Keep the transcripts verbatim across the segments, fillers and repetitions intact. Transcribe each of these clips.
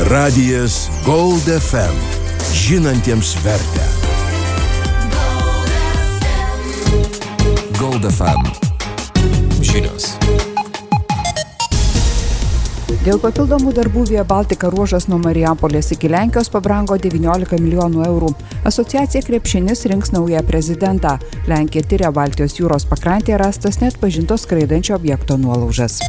Radijas Gold F M. Žinantiems vertę. Gold F M. Žinios. Dėl papildomų darbų Via Baltica ruožas nuo Marijampolės iki Lenkijos pabrango devyniolika milijonų eurų. Asociacija Krepšinis rinks naują prezidentą. Lenkija tiria Baltijos jūros pakrantėje rastas net pažinto skraidančio objekto nuolaužas.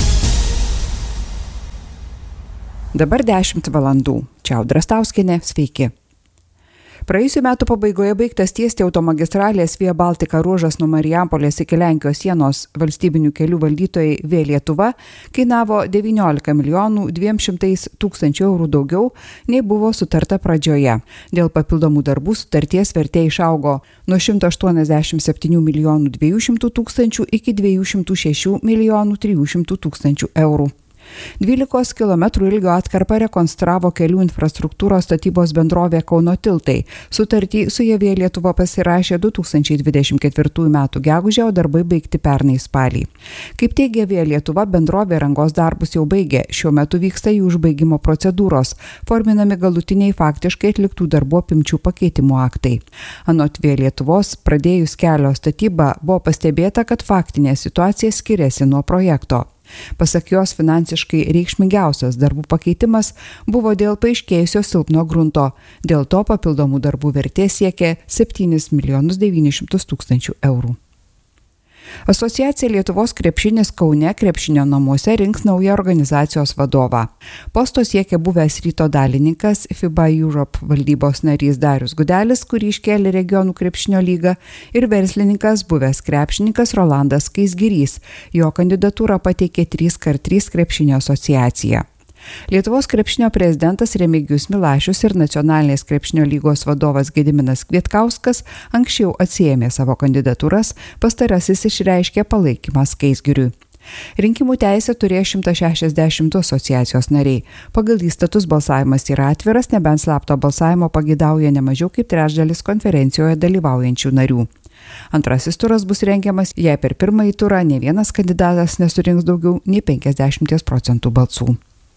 Dabar dešimt valandų. Čia Audra Stauskienė, sveiki. Praėjusių metų pabaigoje baigtas tiesti automagistralės Via Baltica ruožas nuo Marijampolės iki Lenkijos sienos valstybinių kelių valdytojai Via Lietuva kainavo devyniolika milijonų dviem šimtais tūkstančių eurų daugiau, nei buvo sutarta pradžioje. Dėl papildomų darbų sutarties vertė išaugo nuo šimto aštuoniasdešimt septynių milijonų dviejų šimtų tūkstančių iki dviejų šimtų šešių milijonų trijų šimtų tūkstančių eurų. dvylikos kilometrų ilgio atkarpą rekonstravo kelių infrastruktūros statybos bendrovė Kauno tiltai. Sutartį su Via Lietuva pasirašė du tūkstančiai dvidešimt ketvirtųjų metų gegužę, o darbai baigti pernai spalį. Kaip teigia Via Lietuva, bendrovė rangos darbus jau baigė. Šiuo metu vyksta jų užbaigimo procedūros, forminami galutiniai faktiškai atliktų darbų apimčių pakeitimo aktai. Anot Via Lietuvos, pradėjus kelio statybą, buvo pastebėta, kad faktinė situacija skiriasi nuo projekto. Pasak jos, finansiškai reikšmingiausias darbų pakeitimas buvo dėl paaiškėjusio silpno grunto. Dėl to papildomų darbų vertė siekė septynis milijonus devynis šimtus tūkstančių eurų. Asociacija Lietuvos Krepšinis Kaune krepšinio namuose rinks naują organizacijos vadovą. Posto siekia buvęs Ryto dalininkas, FIBA Europe valdybos narys Darius Gudelis, kurį iškėlė regionų krepšinio lygą, ir verslininkas buvęs krepšininkas Rolandas Skaisgirys. Jo kandidatūrą pateikė trys kart trys krepšinio asociacija. Lietuvos krepšinio prezidentas Remigijus Milašius ir nacionalinės krepšinio lygos vadovas Gediminas Kvietkauskas anksčiau atsiėmė savo kandidatūras, pastarasis išreiškė palaikymą Skaisgiriui. Rinkimų teisę turėjo šimtas šešiasdešimt du asociacijos nariai. Pagal įstatus balsavimas yra atviras, nebent slapto balsavimo pageidauja ne mažiau kaip trečdalis konferencijoje dalyvaujančių narių. Antrasis turas bus rengiamas, jei per pirmąjį turą ne vienas kandidatas nesurinks daugiau nei penkiasdešimt procentų balsų.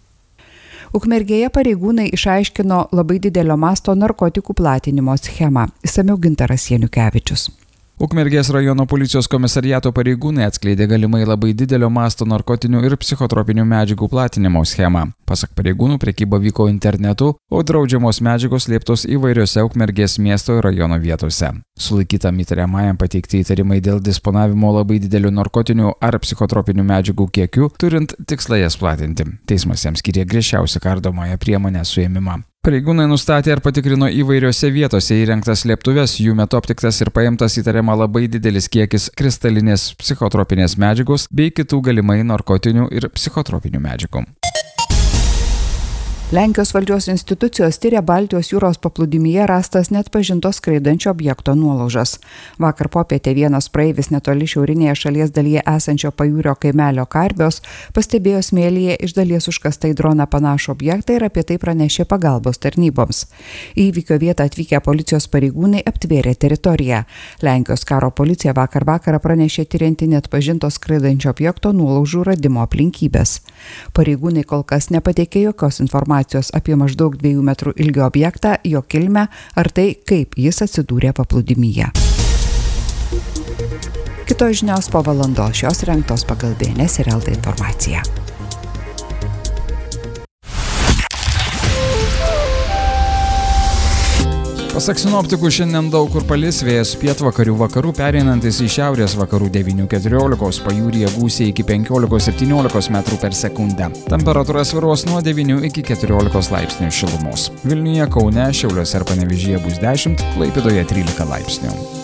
Ukmergėje pareigūnai išaiškino labai didelio masto narkotikų platinimo schemą. Išsamiau Gintaras Janukevičius. Ukmergės rajono policijos komisariato pareigūnai atskleidė galimai labai didelio masto narkotinių ir psichotropinių medžiagų platinimo schemą. Pasak pareigūnų, prekyba vyko internetu, o draudžiamos medžiagos slėptos įvairiose Ukmergės miesto ir rajono vietose. Sulaikytam įtariamajam pateikti įtarimai dėl disponavimo labai didelių narkotinių ar psichotropinių medžiagų kiekių, turint tikslą jas platinti. Teismas jam skyrė griežčiausią kardomąją priemonę suėmimą. Pareigūnai nustatė ir patikrino įvairiose vietose įrengtas slėptuves, jų metu aptiktas ir paimtas įtariama labai didelis kiekis kristalinės psichotropinės medžiagos bei kitų galimai narkotinių ir psichotropinių medžiagų. Lenkijos valdžios institucijos tiria Baltijos jūros paplūdimyje rastas net pažinto skraidančio objekto nuolaužas. Vakar popietę vienas praeivis netoli šiaurinėje šalies dalyje esančio pajūrio kaimelio Karbios pastebėjo smėlyje iš dalies užkastą į droną panašų objektą ir apie tai pranešė pagalbos tarnyboms. Į įvykio vietą atvykę policijos pareigūnai aptvėrė teritoriją. Lenkijos karo policija vakar vakarą pranešė tirianti net pažinto skraidančio objekto nuolaužų radimo aplinkybės. Pareigūnai kol kas nepateikė jokios informacijos apie maždaug dviejų metrų ilgio objektą, jo kilmę ar tai, kaip jis atsidūrė paplūdimyje. Kitos žinios po valandos, šios rengtos pagal B N S ir L T informaciją. Pasak sinoptikų, šiandien daug kur palis, vėjas pietvakarių vakarų pereinantis į šiaurės vakarų devynių keturiolikos, pajūryje gūsiai iki penkiolikos septyniolikos metrų per sekundę. Temperatūra svyruos nuo devynių iki keturiolikos laipsnių šilumos. Vilniuje, Kaune, Šiauliuose ir Panevėžyje bus dešimt, Klaipėdoje trylika laipsnių.